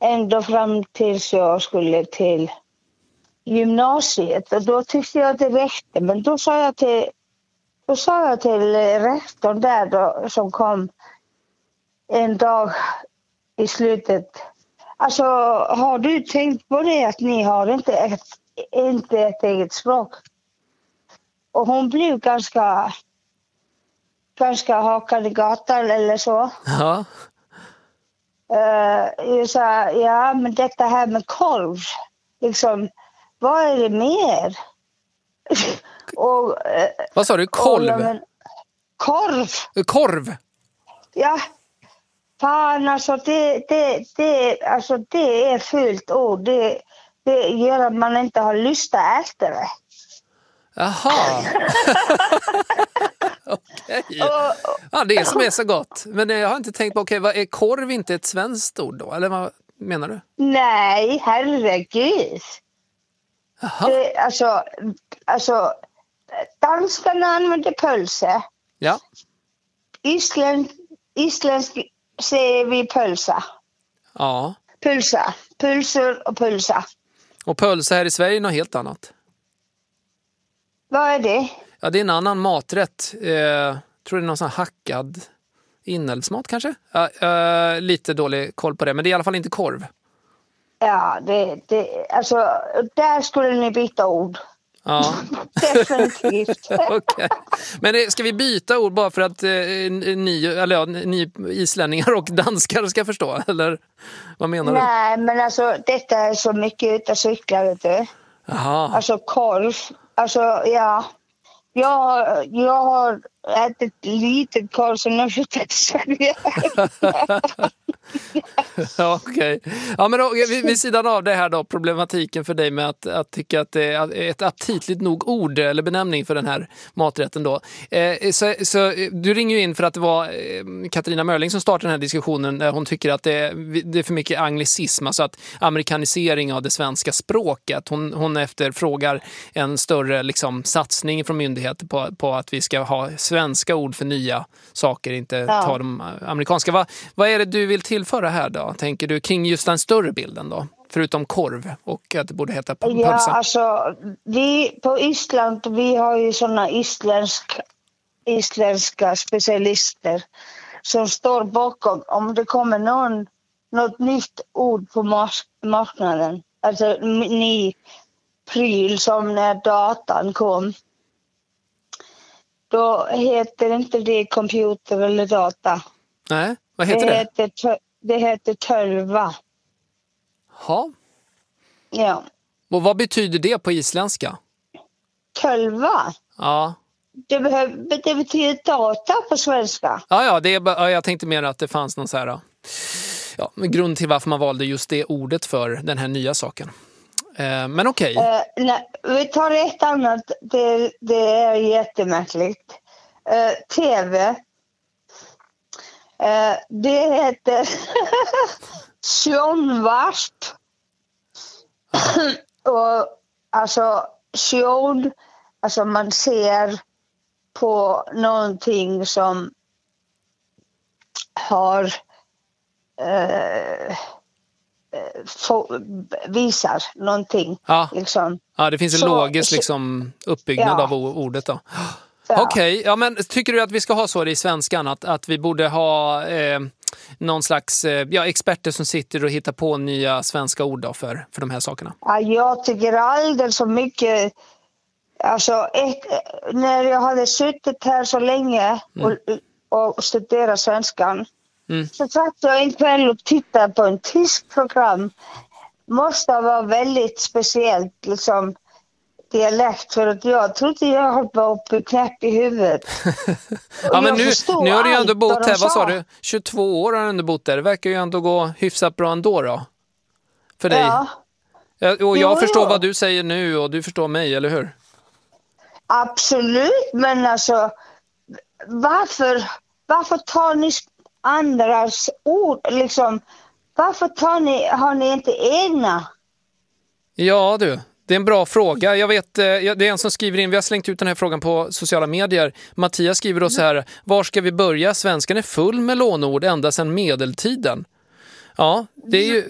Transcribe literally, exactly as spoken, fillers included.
ända fram tills jag skulle till gymnasiet. Och då tyckte jag att det räckte. Men då sa jag till, då sa jag till rektorn där då, som kom en dag i slutet. Alltså, har du tänkt på det att ni har inte ett, inte ett eget språk? Och hon blev ganska, ganska hakad i gatan eller så. Ja. Uh, jag sa, ja men detta här med korv, liksom, vad är det mer? och, uh, vad sa du? Kolv? Och, men, korv! Korv? Ja. Fan, alltså det, det, det, alltså det är fult ord. Det, det gör att man inte har lust att äta det. Jaha. Okej. Ja, det är som är så gott. Men jag har inte tänkt på, okej, vad är korv inte ett svenskt ord då? Eller vad menar du? Nej, herregud. Jaha. Det, alltså, alltså, danskarna använder pölse. Ja. Island, isländsk säger vi pölsa. Ja. Pulsa. Pulser och pulsa. Och pölsa här i Sverige är något helt annat. Vad är det? Ja, det är en annan maträtt. Eh, tror det är någon sån hackad inälvsmat kanske? Eh, eh, lite dålig koll på det, men det är i alla fall inte korv. Ja, det, det, alltså, där skulle ni byta ord. Ja. Definitivt. Okay. Men det, ska vi byta ord bara för att eh, ni, eller ja, ni islänningar och danskar ska förstå? Eller vad menar du? Nej, men alltså detta är så mycket utav cyklar, vet du. Jaha. Alltså korv. Alltså, ja. Jag, jag har ätit lite korv som jag flyttat till Sverige. Ja, okej. Okay. Ja, men då, vid, vid sidan av det här då, problematiken för dig med att, att tycka att det är ett aptitligt nog ord eller benämning för den här maträtten då. Eh, så, så du ringer ju in för att det var eh, Katarina Mörling som startade den här diskussionen där hon tycker att det, det är för mycket anglicism, alltså att amerikanisering av det svenska språket. Hon, hon efterfrågar en större liksom, satsning från myndigheter på, på att vi ska ha svenska ord för nya saker, inte ja. ta de amerikanska. Va, vad är det du vill tillföra här då, tänker du, kring just den större bilden då? Förutom korv och att det borde heta pölsa. Ja, alltså vi på Island, vi har ju såna isländsk, isländska specialister som står bakom om det kommer någon, något nytt ord på marknaden. Alltså ny pryl som när datan kom. Då heter inte det computer eller data. Nej, vad heter det? Det heter, det heter tölva. Ja. Ja. Och vad betyder det på isländska? Tölva? Ja. Det, behöver, det betyder data på svenska. Ja, ja, det är, ja, jag tänkte mer att det fanns någon så här, ja, grund till varför man valde just det ordet för den här nya saken. Eh, men okej. Okay. Uh, nej, vi tar ett annat. Det, det är jättemärkligt. Uh, T V. Uh, det heter sjónvarp. Och alltså sjön, alltså man ser på någonting som har uh, få, visar någonting. Ja. Liksom. Ja, det finns en så, logisk så, liksom, uppbyggnad ja. av ordet då. Ja. Okej, okay. Ja, men tycker du att vi ska ha så det i svenskan? Att, att vi borde ha eh, någon slags eh, ja, experter som sitter och hittar på nya svenska ord då för, för de här sakerna? Ja, jag tycker alldeles så mycket. Alltså, ett, när jag hade suttit här så länge och, mm. och studerat svenskan mm. så satt jag en kväll och tittade på en tysk program. Måste vara väldigt speciellt liksom dialekt, för att jag trodde jag höll på att knäpp i huvudet. Ja, men nu, nu har du ju ändå bott här, vad sa du? tjugotvå år har du ändå bott där. Det verkar ju ändå gå hyfsat bra ändå då. För dig. Ja. Och jag jo, förstår jo. vad du säger nu och du förstår mig, eller hur? Absolut, men alltså varför, varför tar ni andras ord liksom? Varför tar ni, har ni inte egna? Ja du, det är en bra fråga. Jag vet, det är en som skriver in, vi har slängt ut den här frågan på sociala medier. Mattias skriver då så här: var ska vi börja? Svenskan är full med lånord ända sedan medeltiden. Ja, det är ju,